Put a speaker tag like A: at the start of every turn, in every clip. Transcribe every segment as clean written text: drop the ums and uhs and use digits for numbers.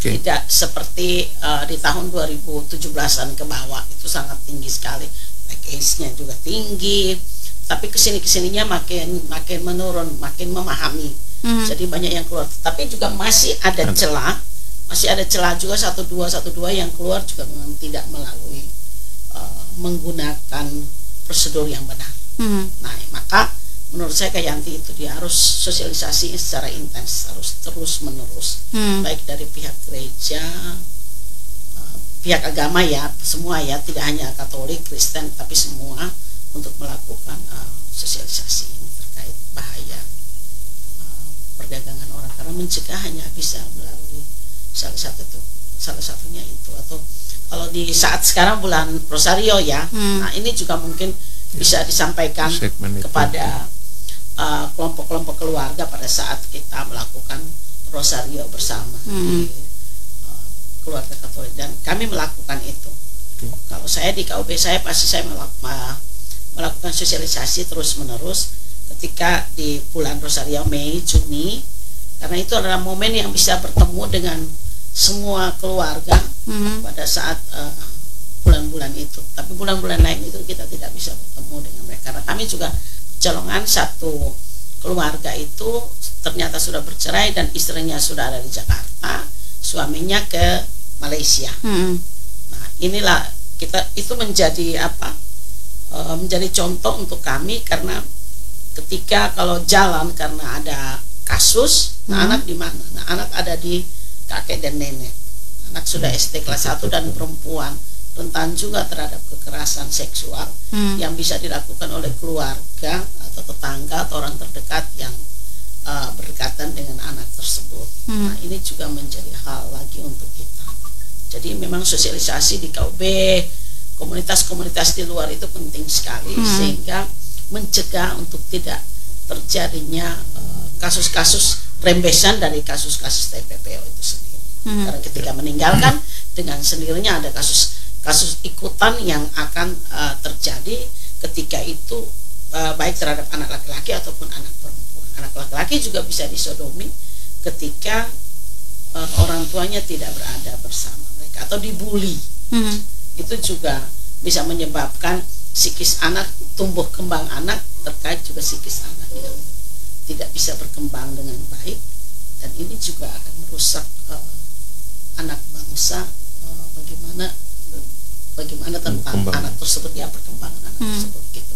A: Tidak seperti di tahun 2017-an ke bawah, itu sangat tinggi sekali, package-nya juga tinggi, tapi kesininya makin menurun, makin memahami. Jadi banyak yang keluar, tapi juga masih ada celah juga satu dua yang keluar juga memang tidak melalui menggunakan prosedur yang benar. Nah, maka menurut saya Kak Yanti itu dia harus sosialisasi secara intens, harus terus menerus, baik dari pihak gereja, pihak agama ya, semua ya, tidak hanya Katolik, Kristen, tapi semua untuk melakukan sosialisasi ini terkait bahaya perdagangan orang, karena mencegah hanya bisa melalui salah satunya itu. Atau kalau di saat sekarang bulan Rosario ya, nah ini juga mungkin bisa disampaikan kepada kelompok-kelompok keluarga pada saat kita melakukan Rosario bersama di keluarga Katolik, dan kami melakukan itu. Kalau saya di KUB saya pasti saya melakukan sosialisasi terus menerus ketika di bulan Rosario, Mei, Juni, karena itu adalah momen yang bisa bertemu dengan semua keluarga pada saat bulan-bulan itu. Tapi bulan-bulan lain itu kita tidak bisa bertemu dengan mereka, karena kami juga Colongan satu keluarga itu ternyata sudah bercerai dan istrinya sudah ada di Jakarta, suaminya ke Malaysia. Nah, inilah kita itu menjadi menjadi contoh untuk kami, karena ketika kalau jalan karena ada kasus, nah anak di mana? Nah, anak ada di kakek dan nenek. Anak sudah SD kelas 1 dan perempuan, rentan juga terhadap kekerasan seksual yang bisa dilakukan oleh keluarga atau tetangga atau orang terdekat yang berdekatan dengan anak tersebut. Nah, ini juga menjadi hal lagi untuk kita. Jadi memang sosialisasi di KUB, komunitas-komunitas di luar itu penting sekali, sehingga mencegah untuk tidak terjadinya kasus-kasus rembesan dari kasus-kasus TPPO itu sendiri. Karena ketika meninggalkan, dengan sendirinya ada kasus ikutan yang akan terjadi ketika itu, baik terhadap anak laki-laki ataupun anak perempuan. Anak laki-laki juga bisa disodomi ketika orang tuanya tidak berada bersama mereka atau dibully. Itu juga bisa menyebabkan psikis anak, tumbuh kembang anak, terkait juga psikis anak yang tidak bisa berkembang dengan baik, dan ini juga akan merusak anak bangsa. Bagaimana tentang anak tersebut, ya, perkembangan anak tersebut gitu.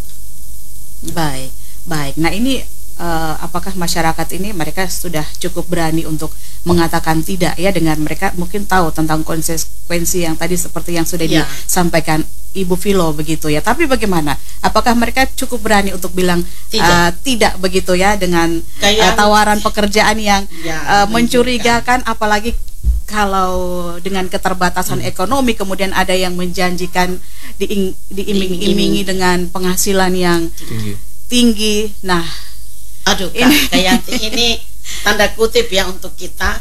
B: Baik. Nah, ini apakah masyarakat ini mereka sudah cukup berani untuk mengatakan tidak ya, dengan mereka mungkin tahu tentang konsekuensi yang tadi seperti yang sudah disampaikan Ibu Filo begitu ya. Tapi bagaimana? Apakah mereka cukup berani untuk bilang tidak begitu ya, dengan tawaran pekerjaan yang mencurigakan, apalagi kalau dengan keterbatasan ekonomi kemudian ada yang menjanjikan diiming-imingi dengan penghasilan yang tinggi. Nah,
A: aduh Kak, kayak ini tanda kutip ya untuk kita,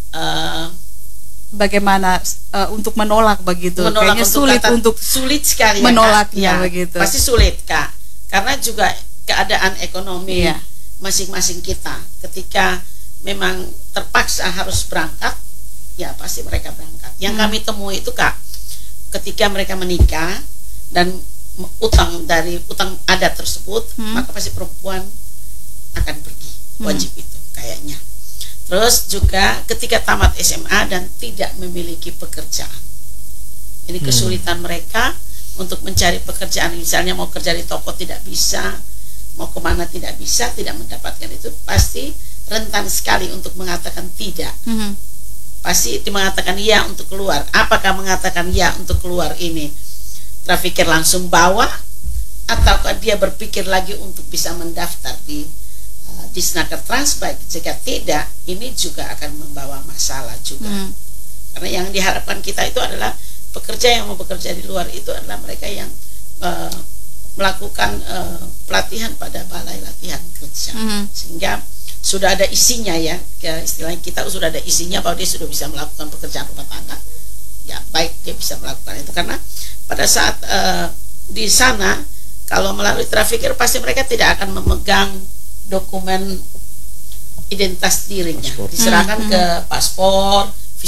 B: bagaimana untuk menolak begitu. Kayaknya sulit sekali
A: ya,
B: menolaknya begitu.
A: Pasti sulit Kak, karena juga keadaan ekonomi masing-masing kita. Ketika memang terpaksa harus berangkat, ya pasti mereka berangkat. Yang kami temui itu Kak, ketika mereka menikah dan utang adat tersebut, maka pasti perempuan akan pergi, wajib itu kayaknya. Terus juga ketika tamat SMA dan tidak memiliki pekerjaan, ini kesulitan mereka untuk mencari pekerjaan. Misalnya mau kerja di toko tidak bisa, mau kemana tidak bisa, tidak mendapatkan itu, pasti rentan sekali untuk mengatakan tidak. Pasti mengatakan ya untuk keluar. Apakah mengatakan ya untuk keluar ini trafficker langsung bawa, ataukah dia berpikir lagi untuk bisa mendaftar di Disnaker Transbike? Jika tidak, ini juga akan membawa masalah juga. Karena yang diharapkan kita itu adalah pekerja yang mau bekerja di luar itu adalah mereka yang melakukan pelatihan pada balai latihan kerja, sehingga sudah ada isinya ya, istilahnya kita sudah ada isinya bahwa dia sudah bisa melakukan pekerjaan rumah tangga. Ya baik, dia bisa melakukan itu, karena pada saat di sana kalau melalui trafficker pasti mereka tidak akan memegang dokumen identitas dirinya, diserahkan ke paspor,